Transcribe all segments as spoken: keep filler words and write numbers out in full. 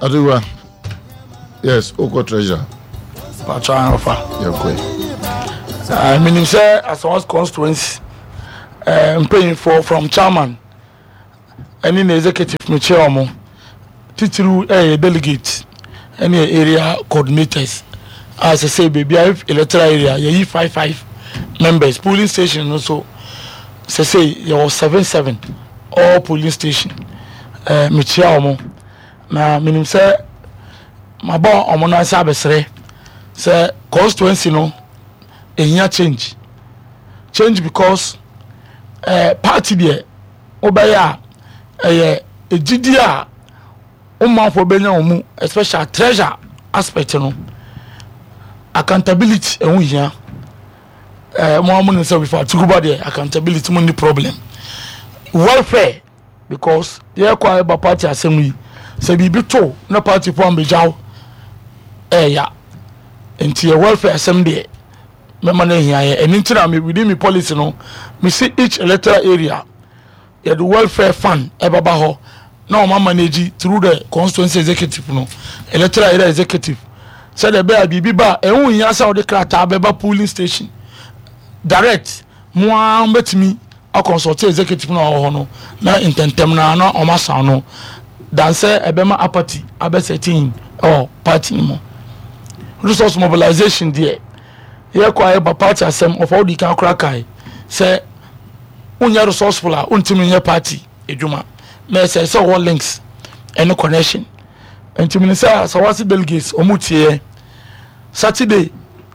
Aduwa. Yes, Oko Treasure. Patron offer. Yeah, okay. I mean, say as one constituency, I'm paying for from chairman and in the executive chairman, titulu a delegate, any area coordinators. As I say, baby, I have electoral area. You five five members. Polling station also. Say say you was seven seven. All polling station. Uh, me chairman. Na minim say my boy omona sabesre. Say constituency no. Ehia change. Change because uh, party there. Obaya. Eh, a G D A. Umma for benya umu, especially treasure aspect no. Accountability and we here uh more money say before to go there accountability money problem welfare because they acquire by party assembly say be to no party for ambejaw eh ya enti welfare assembly me man here and intina me within me policy no me see each electoral area ya the welfare fund e baba ho na o manage through the constituency executive no electoral area executive. Said the bear be ba ehun yin sa the krata beba polling station direct mo bet me a consult executive na ho no na intentem na na o masa no dan say ebema apathy abesetin or party mo resource mobilization there here kwa ba party asem of all the kan krakai say unya resourceful a untimi nya party edwuma na say so all links any connection. And to minister Sawasi delegates omutie Saturday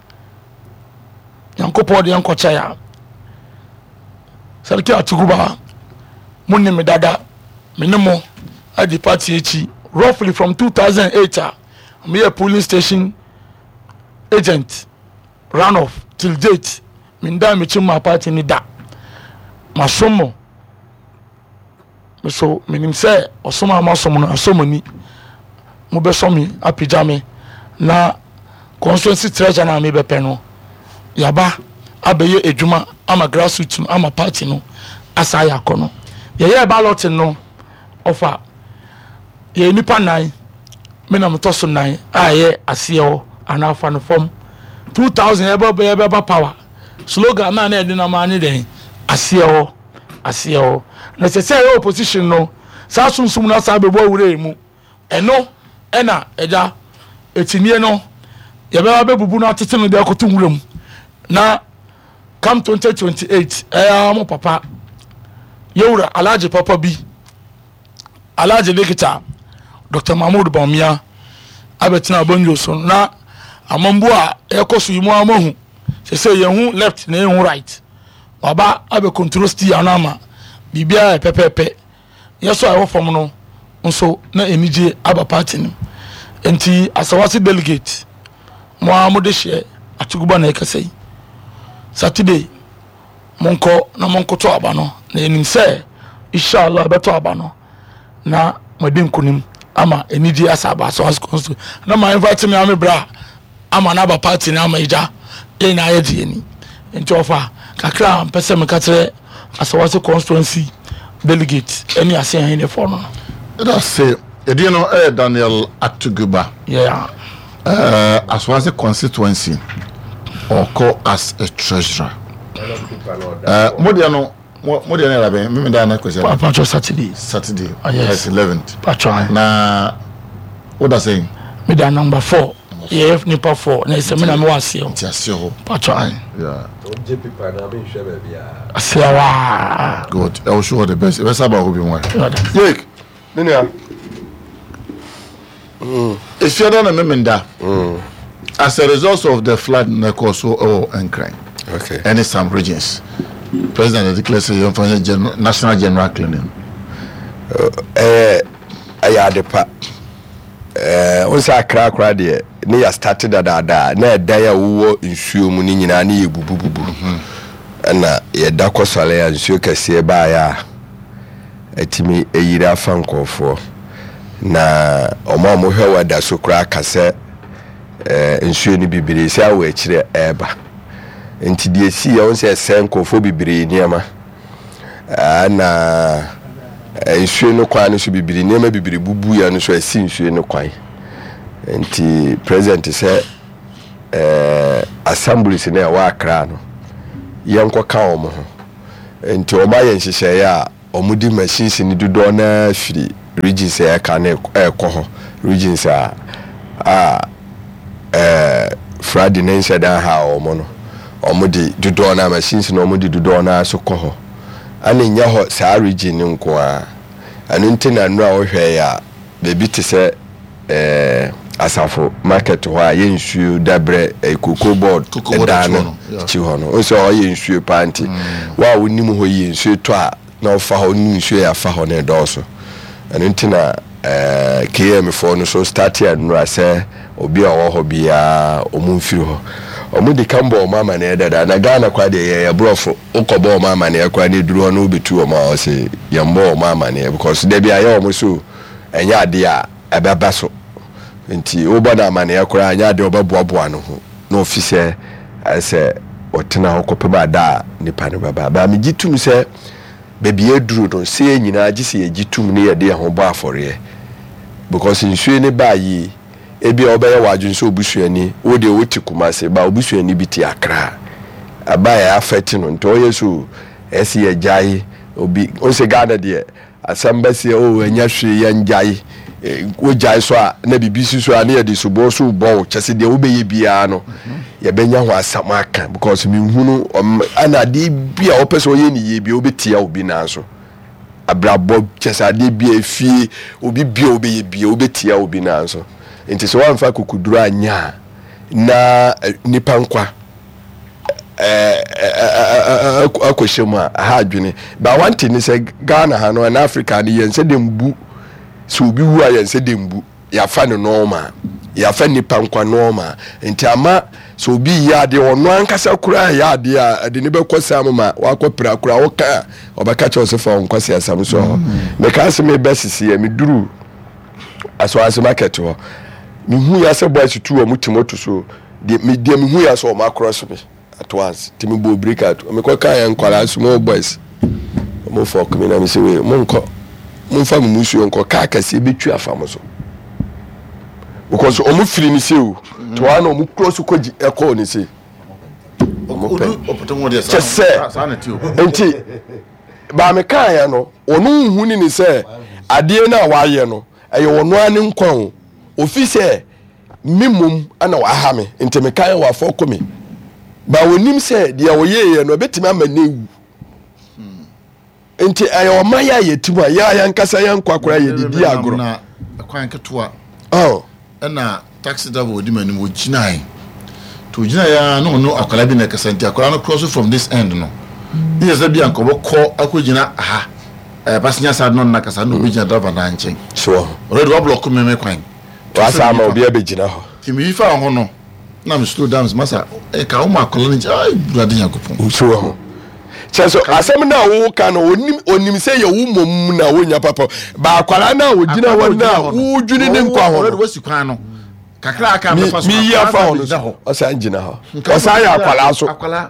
yanko podi yanko chaya sarki atuguba munne medada minimo at the party echi roughly from two thousand eight me a polling station agent run off till date minda me chima party ni da masomo so minim say osoma masomo no asomo ni mo be so mi apijame na constituency treasure na me be pe no yaba abeye edwuma ama grassroots no ama party no asaya kono ye ye ballot no offer ye nipa nine me na mto so nine aye ase o anafa no form two thousand ebe be ebe power slogan na na edina ma ni den ase o ase o na se say opposition no sa sunsum na sa be bo wure mu eno ena eja etinie no ye be ba bubu na tete no de akoto nwuram na come twenty twenty-eight eh am papa yewura alaje papa bi alaje lekita Doctor Mahmoud Bawumia abetina bonjo so na amambu a ekoso yimu amahu se se yehu left na yehu right baba abe control sti anama bibia e pepepe yeso ayo fom no nso na enije aba party ni enti Asawasi delegate mo amude hye atuguba na ekasei Saturday monko na monko to aba no na enim se inshallah beto aba no na modin kunim ama enije asaba Asawasi constituency na ma invite me am bra ama na aba party na ama ija e na aye ni enti ofa kakra mpese me katre Asawasi constituency delegate any asen in the forum. That's say you know eh Daniel Atuguba. Yeah. Uh Asawasi constituency or call as a treasurer. Uh Modiano Modiano Rabe me da na question. Patron Saturday. Saturday. Oh, yes. eleventh. Patron. Na what that saying? Me da number four. Yeah, nipa four. Na se me na me wase o. Tiasio. Patron. Yeah. J P pa na me hwe ba bia. Asewa. Good. I will show the best. Best about who be one. Yek. Nenia. Mm. If you're not a member, mm. as a result of the flood in the Koso or and crime, okay, and in some regions, President declares a gen- national general cleaning. Eh, I had the part. Eh, once I crack right there, near started that da na dia wo nsuo mu ni nyina na ye bubu bubu. Na ye da kosale ya nsuo kase ba ya etimi eyira fankofo. Na omo mo hwe wada so kra kase eh nsuo ni bibiri sia wo akire eba enti die si ya onse senkofo bibiri niama na nsuo no kwan no so bibiri nema bibiri bubu ya no so asi nsuo no kwan enti president say eh assemblies na wa akra no yenko ka omo ho enti o ma yen hihye ya omudi machines ni dodo na firi regions ya ka na ekọ ho regions a a eh Friday na nsheda ha omo no omudi dodo na machines na omudi dodo na so kọ ho ani nya ho sa region nko a anu ntina nu a wo hwe ya bebi te se eh asafo market ho a yensuo dabre ekoko board edano chi ho no so o yensuo panti wa wonim ho yensuo to a na ofa ho nsuo ya fa ho na edoso anu ntina eh K M four no so start ya nu ase obi a wo ho bia omumfiri ho omudi kambo o mama na edada na Ghana kwa de ye brofo ukobo o mama na kwa ni duru ho no betu o ma o se yambo o mama na because de bia ye o mo so enya ade a ebeba so nti oboda amane yakora anya de obaboaboa no ho no ofise ase otena ho kopeba da nipa ne baba ba me gitum se bebi eduru no se nyina agise ye gitum ne ye de ho bo afore because nsuo ne ba yi ebi obeye wadun so obusuani wo de woti kumase ba obusuani biti akra abaya afeti no nto yesu esi ye jai obi onse Ghana de asambasi o anya hwe ye njai wo jai so a na bibisi so a na ye de so bo so bo chese de wo beye bia no ye benya ho asamaka because mi hunu ana de bia opese oye ni ye bia obetia obi na so abrabo chese ade bia fie obi bia obeye bia obetia obi na so nti so wanfa kukudura anya na nipa nkwa eh akoshemu a ha adwene ba wanti ni se Ghana ha no na Africa ni yense dembu so obi wu a yense dembu ya fa no normal ya fa nipa nkwa normal nti ama so obi ya de ono ankasa kura ya de a de ne bekosa amama wakopira kura wo ka obaka cha osefo nkwase asam so me ka se me besisi ya me duru aso aso market ho mi hu ya se boys tu o mutimoto so de me de mi hu ya so o macross me at once timi bo break out me ko kan yan kwala small boys mo fok me na me se we mo nko mo fa mu musu nko ka ka se betu afam so because o mu firi ni se o to ana o mu cross ko ji e ko ni se o mo pe o potomo de sa sa na ti o enti ba me kan ya no onu hu ni ni se ade na wa ye no aye wono ani nkwan ofise mimum ana wa ha me enti me kan wa fok me ba wonim se dia woyeye no betimi amanewu enti ayo maya yetimu ya ya nkasa ya nkwakora ye didi agoro na kwan ketoa oh na taxi driver odi manim wo ginai to ginai ya no no akwala bi na kasanti akwala no cross from this end no ni yesa bi anko ko akogina aha eh passenger side no na kasa no bi gina driver na nchen so already wa block me me kwan wa sama obi abegina ho timi fa ho no na me slow down masa e ka o ma akwala ni ai brade yakopon so ho cheso asem na wo ka no onim onim se ye wo mom na wo nya papa ba akwala na wo gina wo na wo dwuni ne nkwa ho already wasi kwan no kakra aka me fa so mi ya fa ho o sa ngina ho o sa ya akwala so akwala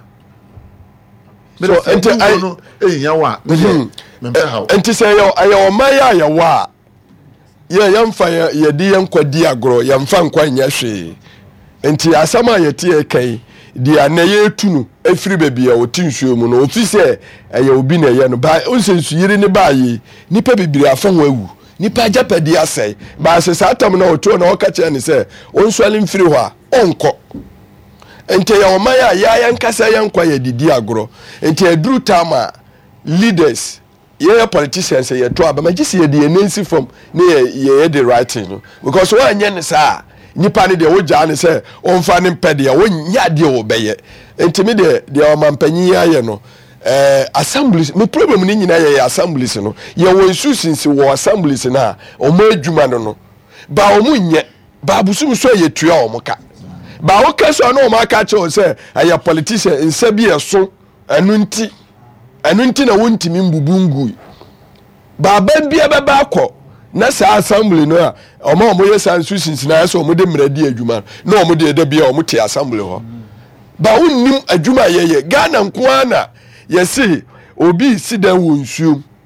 so ente ai eh yawa me me ha ente se yo ayo maya ya wa ye yamfa ye di yankwadi agoro yamfa nkwa nya hwe enti asama ye tie kai dia na ye tunu efiri bebia otinsuo mu no ofise eye obi na ye no ba onsensu yiri ne ba yi nipa bibiri afon wawu nipa japadi asai ba se satam na oto na oka che ne se onsuale mfiri ho a onko ente ye o maya ya ya nkasa ya nkwa ye didi agoro ente aduru tama leaders ye politicians ye to aba magisi ye de nancy from ne ye ye the right thing because wa anye ne sa nipa ne de wo gya ne se onfa ne mpede ya wo nya de wo beye entimi de de o mampanyi aye no eh assemblies me problem ni nyina ye assemblies no ye wo nsusinsi wo assemblies na o ma adwuma no no ba o mu nye ba busum so ye tua o muka ba wo kaso na o ma ka che o se aye politician nsa bi eso anunti anunti na wontimi mbubungu ba ba bia be ba akọ na sa assembly no a omo omo yes institutions na so omo de mradi adwuma na omo de da bia omo te assembly ho ba wonnim adwuma yeye Ghana nko ana yesi obi sidan wo nsuo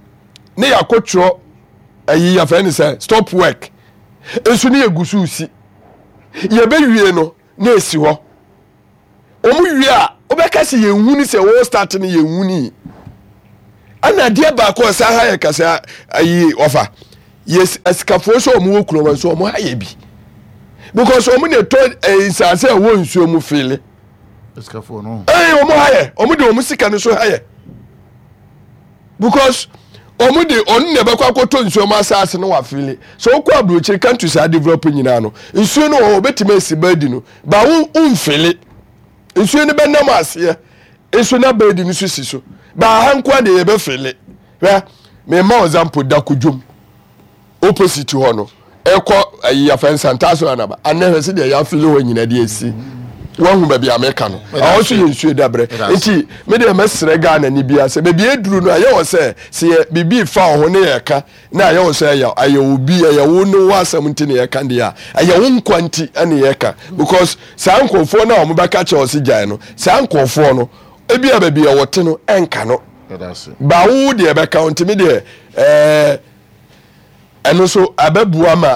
ne yakotro ayi ya fa ni say stop work enso ne yegusu si ye be wie no na esi ho omu wie a obeka se ye huni se wo start ne ye huni ana dia ba ko sa ha ye kasa ayi ofa yes asikafo so omu okuno so omu ha ye bi because omu ne to insase wo nsuo mu fele asikafo no eh omu ha ye omu de omu sika no so ha ye because omu de on ne be kwa koto nsuo ma asase no wa fele so okwa abrochi country sa develop nyina no nsuo no obetima esi badi no ba wo unfele nsuo ne be nam ase nsuo na badi no sisi so ba hankwa de ye be fele wa me ma example da kudwom opposite ho no ekọ ayi afensa ntaso anaba anehwe se de ya fele ho nyina de esi wahu ba bia meka no awo so yensuo dabre enti me de mesre ga na ni bia se be bia eduru no aye wo se se bibi fa ho ne ye ka na aye wo se ya aye obi aye wo no wasam nti ne ye ka de ya aye wo nkwanti ane ye ka because sa nkofo na omo beka che osi jan no sa nkofo no ebia ba bia wote no enka no ba wo de be ka nti me de eh eno so ababua ma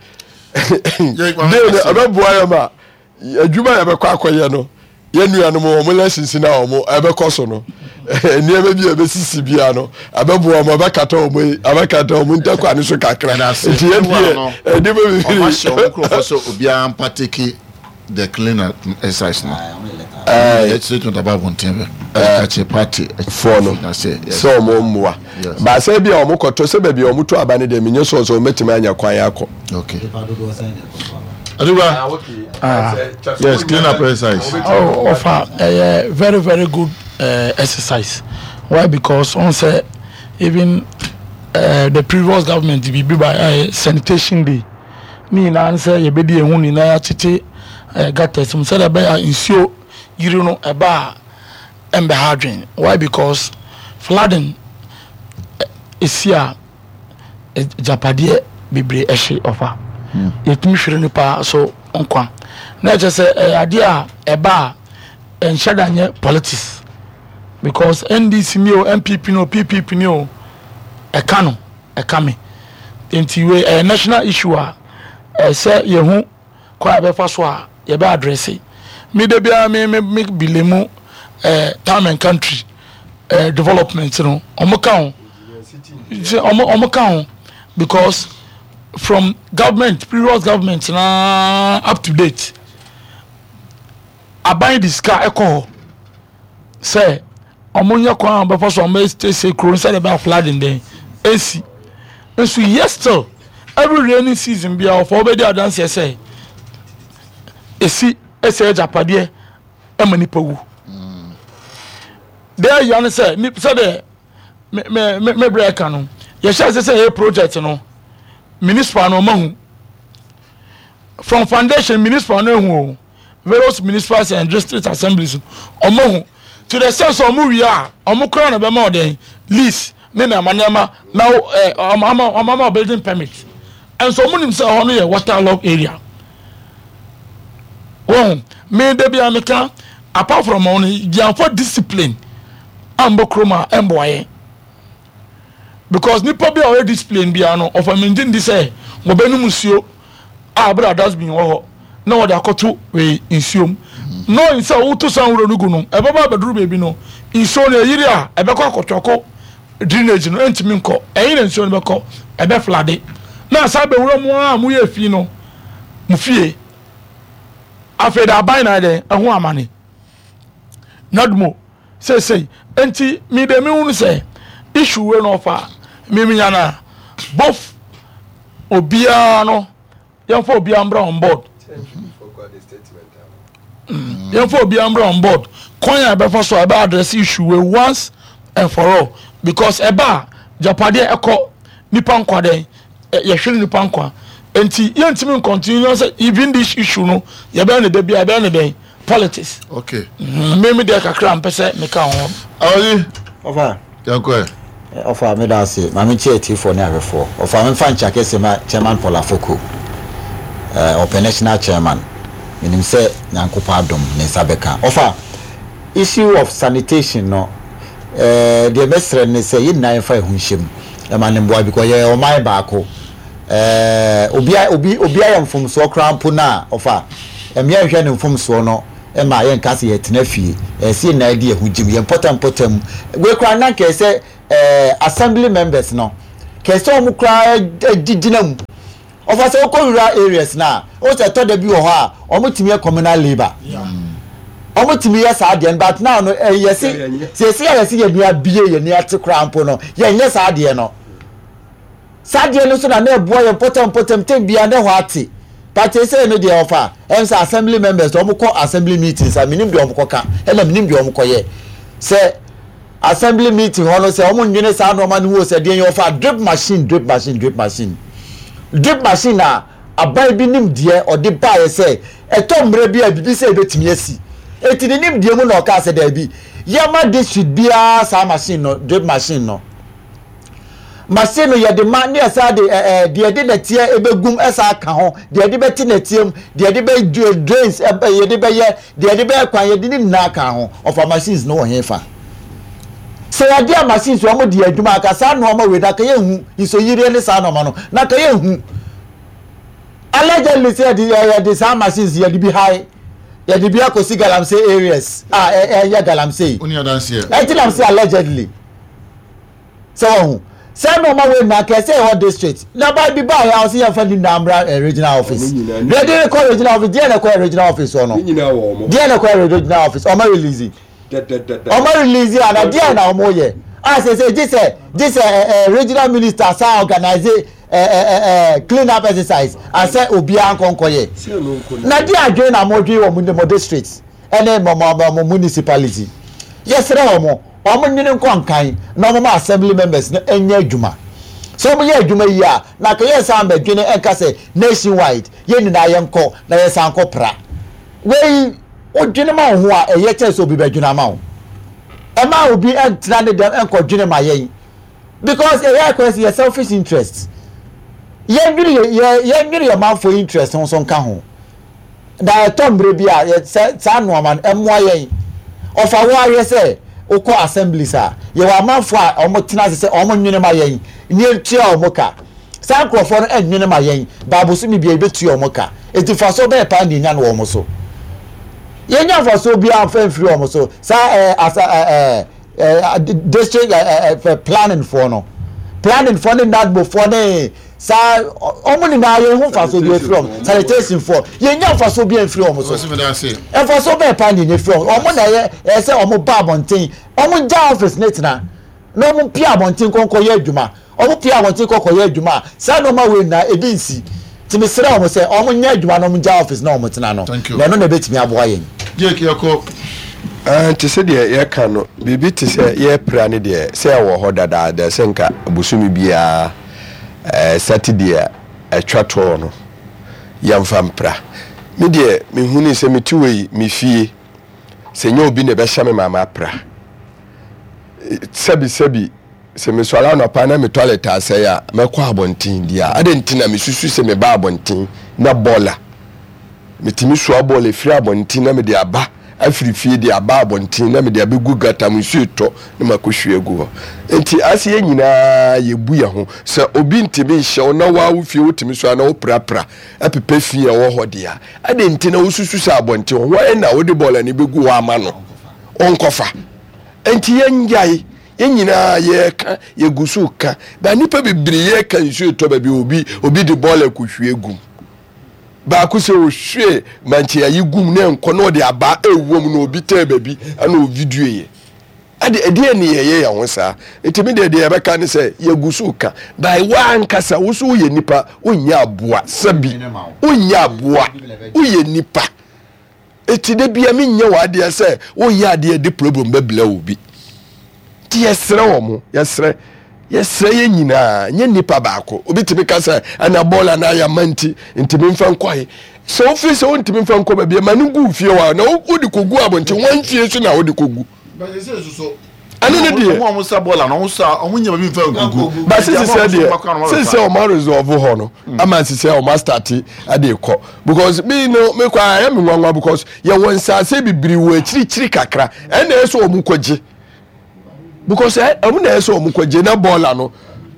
de ababua ya ma adwuma ya bekọ akoye no ye nua no mo mo lessons na o mo abekoso no eni ebe bi ebe sisi bia no abebu o mo abekata o mo abekata o mo ntako ani so kakra enti ye bi edi be bi o ma show microphone obia partake the cleaner exercise no eh it's it about one thing catch a party for no so mo mwa ba se bia o mo koto se ba bia o mo to abane de menye so so metima anya kwan yakọ okay Aduba, uh, yes, clean up exercise. Oh, offer a uh, very, very good uh, exercise. Why? Because on say even uh, the previous government be by uh, sanitation day. Me na answer ye be di ehun ni na tete gata some say that by insure you know about embe hardwin. Why? Because flooding is here. Japade bebre ehye offer. Yetumi hwere nipa so onkwa na je say ade a eba enhyada nye politics because N D C ni o M P P no P P P ni o eka no eka me enti we a national issue a say yehu kwa be fa so a ye be address me de bia me me bilemu eh town and country eh development no omoka ho omoka ho because from government previous government na up to date abai this car echo say omonya kwa be for some stay say crown say about flooding there ac and so yes still every rainy season be of obedi dance say ac ese japade e mani pawu there you say ni say the me me me break no ye say say project no municipal no mahu from foundation municipal no hu various municipal and district assemblies omahu to the sense omu wi a omu kra na be ma oden lease ne na manema now eh omama omama building permit and so munim say ho no ye waterlogged area oh me de bia meka apart from on dia for discipline ambo kroma emboye because nipa be already discipline bia no of a maintain this eh mo benu musuo ah brother that's been wo na wo da koto we insuom no insa wo to san wuro nugu no e baba beduru bebi no insuo na yiri a e be kwa kotoko drainage no entimi nko e yin insuo no be ko e be flade na sa be wuro mo a mo ye fi no mo fie afi da ban na de e ho amane nadmo say say enti mi de mi hu say issue we no fa mimi yana both obia no yan for obia mbra on board yan for obia mbra on board konya be for so aba address issue we once and for all because eba japade eko nipa nkwa den ye hwere nipa nkwa enti yentimi continue say even this issue no ye be na da bia be na den politics okay mimi de kakra mpese meka ho ayi Ofa yanko Ofa me da se mami che ti for ne ahwefo Ofa me fan chake se ma chairman Paul Afoko eh operational chairman menim se nyankopa adom ne sabeka Ofa issue of sanitation no eh the mestre ne say yin nine five hunhyem ɛma ne mboa because yɛ ɔman baako ɛɛ obi obi obi ayɛ mfomsoɔ koraa mpo na ɔfa ɛmea hwɛ ne mfomsoɔ no ɛma yɛn nka se yɛtena fie ɛsi na ɛde ɛho gyim yɛn pɔtam pɔtam we koraa na kɛ sɛ ɛɛ assembly members no kɛ sɛ ɔmo koraa gyina mu ɔfa sɛ ɔkɔ rural areas na ɔsɛ tɔ da bi wɔ hɔ a ɔmo tumi yɛ communal labour ɔmo tumi yɛ saa deɛ but now no ɛyɛ si sɛsi yɛ si yɛ nua bie yɛ nua te koraa mpo no yɛn nyɛ saa deɛ no saa deɛ no so na na ɛboa yɛn pɔtam pɔtam tem bia ne hɔ ate but ɛsɛ no deɛ ɔfa ɛm sɛ assembly members ɔmo kɔ assembly meetings a minim deɛ ɔmo kɔ ka ɛna minim deɛ ɔmo kɔ yɛ sɛ assembly meeting hɔ no sɛ ɔmo nwene saa nɔɔma no wo sɛ deɛ yɛ ɔfa drip machine drip machine drip machine drip machine a aban bi nim deɛ ɔde baa yɛ sɛ ɛtɔ mmerɛ bi a bibi sɛ ebetumi asi eti ne nim deɛ mu na ɔka sɛ dɛbi yɛma district biara saa machine no drip machine no machine no yɛde ma ne ɛsa de ɛɛ deɛ de nɛteɛ ebegum ɛsa aka ho deɛ de bɛti nɛteɛ mu deɛ de bɛ drains ɛbɛ yɛde bɛyɛ deɛ de bɛyɛ kwan yɛde ne nyinaa aka ho ɔfa machines no wɔ hɛn fa sɛ yɛde a machines wɔn de adwuma aka saa nneɛma wei da ka yɛ hu isoyire ne saa nneɛma no na ka yɛ hu allegedly sɛ yɛde yɛde saa machines yɛde bi high yɛde bi akɔsi galamsey areas a ɛyɛ galamsey ɛti nam sɛ allegedly sɛ wɔn ho sɛ no ma we na kɛ sɛ hɔ district na ba bi ba ya ɔsi yɛ fa ni namra regional office ready call regional office deɛ na kɔ regional office ɔno deɛ na kɔ regional office ɔma release ɔma release ana deɛ na ɔmo yɛ a sɛ sɛ gye sɛ gye sɛ regional minister sa organize clean up exercise asɛ obiara nkɔnkɔ yɛ na deɛ adwene na mo dwe wɔ mo district ɛne mo mo municipality yɛsrɛ wɔn ɔmo nyine nkɔ nkan na ɔmo ma assembly members no ɛnyɛ adwuma so ɔmo yɛ adwuma yi a na ka yɛ san bɛdwene ɛnka sɛ nationwide yɛ nyinaa yɛ nkɔ na yɛ san kɔ pra wei odwene ma ho a ɛyɛ kyɛ sɛ obi bɛdwene ma ho ɛma obi ɛntena ne dɛm ɛnkɔ dwene ma yɛn because ɛyɛ akɔ sɛ yɛ selfish interest yɛn nwiri yɛ yɛn nwiri yɛ manfo interest ho so nka ho na ɛtɔ mbere bi a yɛ saa nnoɔma no ɛmoa yɛn ɔfa wo ayɛ sɛ okɔ assemblies a ye wa manfo a omo tena se omo nwene ma yen ni etua omo ka sa nkrofo no enwene ma yen baabu so mi bia betua omo ka eti fa so be pa ni nya no omo so ye nya fa so bia fa mfiri omo so sa eh asa eh district planning for no planning for the that before ne sa omo ni na ye hu fa so bia from sanitation for ye nya fa so bia mfiri omo so e fa so be pa ni nya from omo na ye e se omo ba abonten omo ja office netina na omo pia abonten konko ye adwuma omo pia abonten konko ye adwuma sa no ma we na edinsi timi sere omo se omo nya adwuma na omo ja office na omo tena no na no na betimi aboa yen je ki yako ah tise de ye ka no bibi tise ye pra ne de se wo ho dada da se nka busumi bia eh Saturday atwa to no yamfa mpra me de me huni se metiwei me fie se nya obi ne be hya me mama pra sabi sabi se me swala no pa na me toilet asɛ ya me kɔ abontin dia ade ntina me susu se me ba abontin na bola metimi so abola firi abontin na me de aba afiri fie de aba abontin na me de abegu gata mu sueto na makohwe egu ho enti ase ye nyina ye bu ya ho se obi ntimi hye na wa wo fie wotimi so na wo prapra apepe fie wo ho dia ade ntina wo susu sa abontin ho wa na wo de bola ne begu wa ama no onkofa enti ye njai ye nyina ye ka ye gusu ka ba nipa bibiri ye kan sueto ba bi obi obi de bola kuhwe egu ba ku se o hwe manche ayi gum na enko na ode aba ewom na obi ta baby ana o video ye ade ede ne ye ye ho sa etimi de de e beka ne se ye gusu ka dai wa nkasa wo so ye nipa onya aboa sabi onya aboa oye nipa eti de bia me nya wa de se wo ya de de problem ba bla obi ti yesre wo mo yesre yesre ye nyina nye nipa baako obi timi kasa ana bola na ya manti ntimi mfa nkwae so ofi so ntimi mfa nkwa ba bia manu gu fie wa na wodi kogu abonti wan fie so na wodi kogu ba yese so anu ne die mo mo sa bola na mo sa omo nya ba mi mfa kogu ba sisi se die sisi o ma resolve ho no ama sisi o ma start ade ko because me no me kwa ya me nwanwa because ye won sa se bibiri wo akiri kiri kakra ena eso o mu kwaje because eh amu na eso o mu kwaje na bola no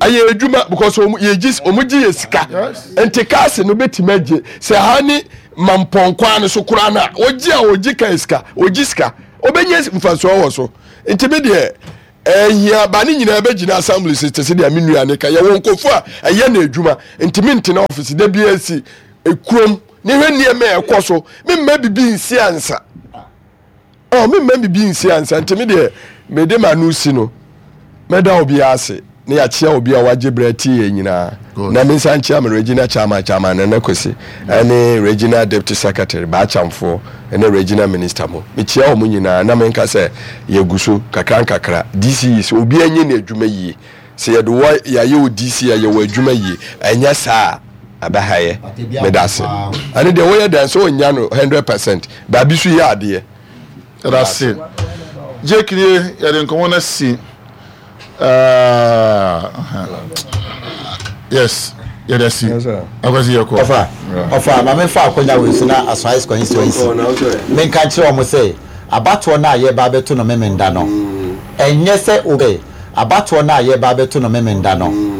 aye adwuma because omu ye gis omu gi yesika enti case no betimaje se hani mamponkwa ne so kura na ogi a ogi ka iska ogi ska obenye mfaso wo so enti be de ehia ba ni nyina be gina assembly system se de aminu ne ka ye won kofu a eye na adwuma enti minti na office de bia si ekurom ni hwenie me ekoso me mma bibi nsi ansa oh me mma bibi nsi ansa enti me de me de manu si no me da obi ase ne ya chia obi a waje breti ye nyina na me san chia me Regina Chama Chama na nakosi ene Regina Deputy Secretary ba chamfo ene Regina Minister mo me chia o mo nyina na me nka se ye guso kakran kakra D C is obi anyi na adwuma yi se ye do ya ye o D C ya ye wo adwuma yi enya saa abahaye me dase ane de wo ye dan so nya no one hundred percent ba bi su ya ade that's it je kire ya den ko wona si uh yes yeah that's it yes sir akwasi yako ofa ofa ma me fa akonya we sina aswais constituency me kan kire o mo say abato na ye ba beto no memenda no enye se obe abato na ye ba beto no memenda no